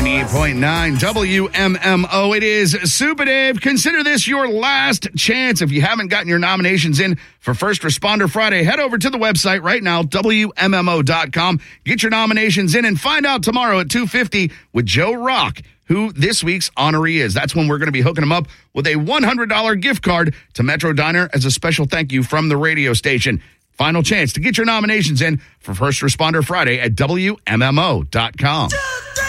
98.9 WMMO. It is Super Dave. Consider this your last chance. If you haven't gotten your nominations in for First Responder Friday, head over to the website right now, WMMO.com. Get your nominations in and find out tomorrow at 2:50 with Joe Rock who this week's honoree is. That's when we're going to be hooking him up with a $100 gift card to Metro Diner as a special thank you from the radio station. Final chance to get your nominations in for First Responder Friday at WMMO.com.